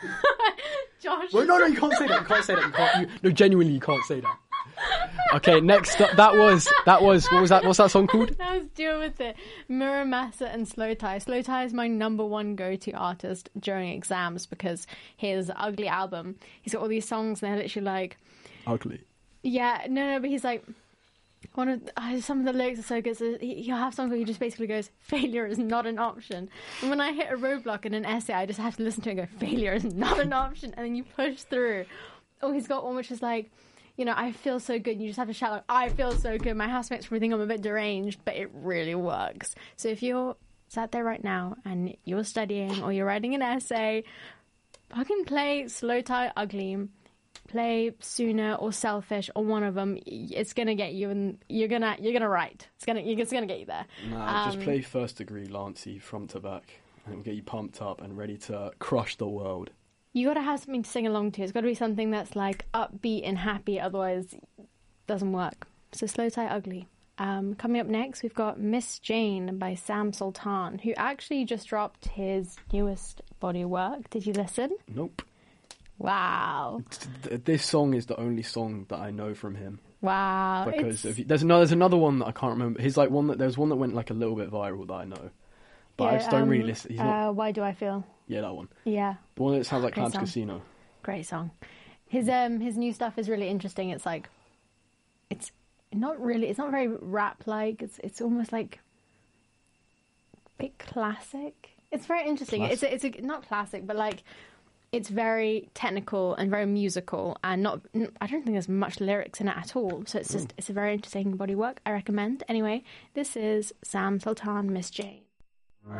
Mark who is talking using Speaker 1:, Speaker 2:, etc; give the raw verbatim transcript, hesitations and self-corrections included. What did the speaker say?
Speaker 1: Josh.
Speaker 2: Well, no, no, you can't say that. You can't say that. You can't. You, no, genuinely, you can't say that. Okay, next up, that was that was what was that? What's that song called?
Speaker 1: That was Deal With It. Muramasa and Slow Tie. Slow Tie is my number one go-to artist during exams because his Ugly album, he's got all these songs and they're literally like
Speaker 2: ugly.
Speaker 1: Yeah, no, no, but he's like one of uh, some of the lyrics are so good. So he, he'll have songs where he just basically goes, "Failure is not an option." And when I hit a roadblock in an essay, I just have to listen to it and go, "Failure is not an option," and then you push through. Or he's got one which is like, you know, I feel so good. And you just have to shout like, "I feel so good." My housemates probably think I'm a bit deranged, but it really works. So if you're sat there right now and you're studying or you're writing an essay, fucking play Slow Tie Ugly. Play Sooner or Selfish or one of them. It's gonna get you, and you're gonna you're gonna write. It's gonna it's gonna get you there.
Speaker 2: Nah,
Speaker 1: um,
Speaker 2: just play First Degree Lancey front to back, and it'll get you pumped up and ready to crush the world.
Speaker 1: You gotta have something to sing along to. It's gotta be something that's like upbeat and happy. Otherwise, it doesn't work. So Slow Tie Ugly. Um, coming up next, we've got Miss Jane by Sam Sultan, who actually just dropped his newest body of work. Did you listen?
Speaker 2: Nope.
Speaker 1: Wow.
Speaker 2: This song is the only song that I know from him.
Speaker 1: Wow.
Speaker 2: Because if you, there's another there's another one that I can't remember. He's like one that there's one that went like a little bit viral that I know, but
Speaker 1: yeah,
Speaker 2: I just don't
Speaker 1: um,
Speaker 2: really listen. He's not,
Speaker 1: uh, Why Do I Feel?
Speaker 2: Yeah, that one.
Speaker 1: Yeah.
Speaker 2: The one that sounds like
Speaker 1: Great
Speaker 2: Clams
Speaker 1: song.
Speaker 2: Casino.
Speaker 1: Great song. His um his new stuff is really interesting. It's like, it's not really. It's not very rap like. It's it's almost like a bit classic. It's very interesting.
Speaker 2: Classic.
Speaker 1: It's a, it's a not classic, but like. It's very technical and very musical, and not. I don't think there's much lyrics in it at all. So it's just, it's a very interesting body work. I recommend. Anyway, this is Sam Sultan, Miss Jane.